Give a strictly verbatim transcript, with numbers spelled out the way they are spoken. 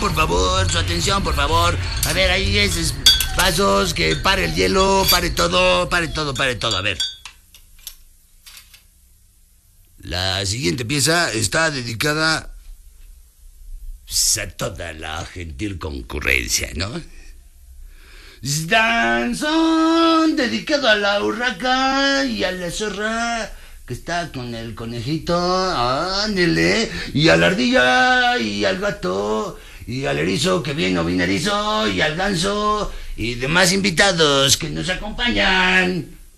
por favor, su atención, por favor. A ver, ahí esos pasos, que pare el hielo, pare todo, pare todo, pare todo, a ver. La siguiente pieza está dedicada pues, a toda la gentil concurrencia, ¿no? Danzón dedicado a la urraca y a la zorra que está con el conejito, ándele, y a la ardilla y al gato y al erizo que viene o viene erizo y al ganso y demás invitados que nos acompañan.